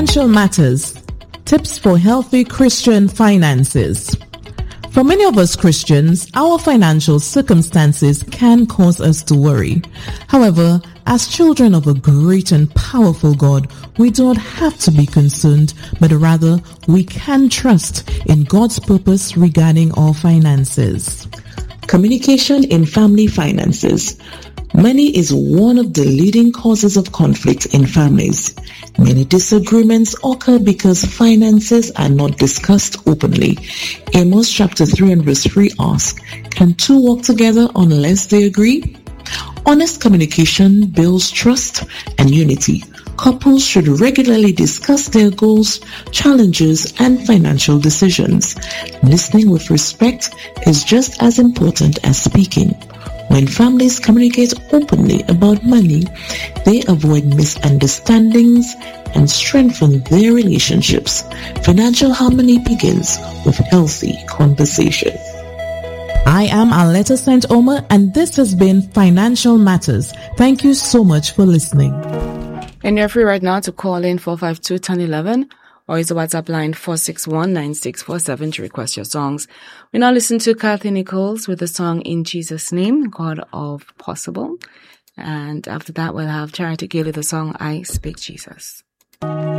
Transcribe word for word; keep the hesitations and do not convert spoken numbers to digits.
Financial Matters, tips for healthy Christian finances. For many of us Christians, our financial circumstances can cause us to worry. However, as children of a great and powerful God, we don't have to be concerned, but rather we can trust in God's purpose regarding our finances. Communication in family finances. Money is one of the leading causes of conflict in families. Many disagreements occur because finances are not discussed openly. Amos chapter three and verse three asks, "Can two walk together unless they agree?" Honest communication builds trust and unity. Couples should regularly discuss their goals, challenges, and financial decisions. Listening with respect is just as important as speaking. When families communicate openly about money, they avoid misunderstandings and strengthen their relationships. Financial harmony begins with healthy conversation. I am Aletta Saint Omer, and this has been Financial Matters. Thank you so much for listening. And you're free right now to call in four five two, one zero one one or use the WhatsApp line four six one, nine six four seven to request your songs. We now listen to Kathy Nichols with the song In Jesus' Name, God of Possible. And after that, we'll have Charity Gale with the song I Speak Jesus.